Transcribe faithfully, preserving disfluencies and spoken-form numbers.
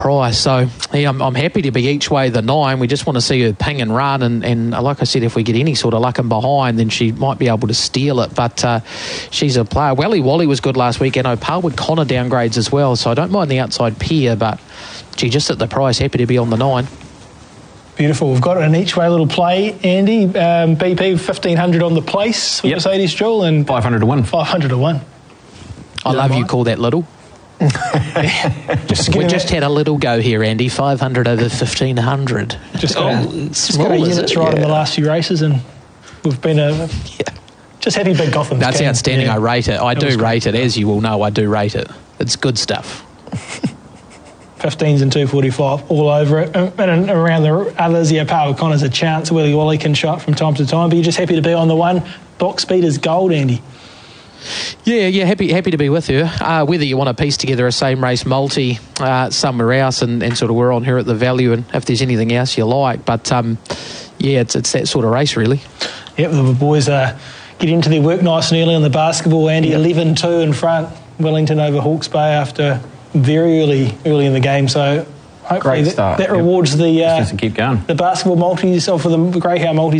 price. So, yeah, I'm, I'm happy to be each way the nine. We just want to see her ping and run. And, and like I said, if we get any sort of luck in behind, then she might be able to steal it. But uh, she's a player. Welly Wally was good last week. And O'Palwood Connor downgrades as well. So I don't mind the outside pair, but gee, just at the price, happy to be on the nine. Beautiful. We've got an each way little play, Andy. Um, B P fifteen hundred on the place with yep. Mercedes Jewel and five hundred to one. five hundred to one. I love you call that little. just we just had a little go here, Andy. five hundred over fifteen hundred. Just got, oh, a, just got our units right yeah. in the last few races, and we've been a yeah. just happy big Gotham. That's team. outstanding. Yeah. I rate it. I it do rate it, as you will know. I do rate it. It's good stuff. fifteens and two forty-five all over it. And, and around the others, yeah, Power Connor's a chance. Willie Wally can show up from time to time, but you're just happy to be on the one. Box speed is gold, Andy. Yeah, yeah, happy happy to be with her. Uh, whether you want to piece together a same race multi uh, somewhere else and, and sort of we're on her at the value, and if there's anything else you like. But, um, yeah, it's it's that sort of race, really. Yep, the boys uh, get into their work nice and early on the basketball, Andy. Yep. eleven two in front, Wellington over Hawke's Bay after very early early in the game. So hopefully that, that rewards yep. the, uh, just to keep going. the basketball multis, or for the Greyhound multis.